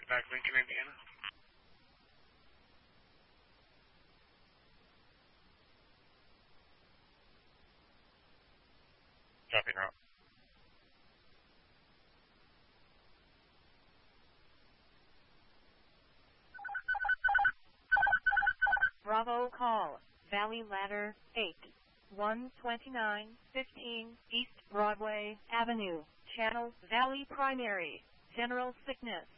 back Lincoln, Indiana. Copy route. Bravo call, Valley Ladder 8, 12915 East Broadway Avenue, Channel Valley Primary, General Sickness.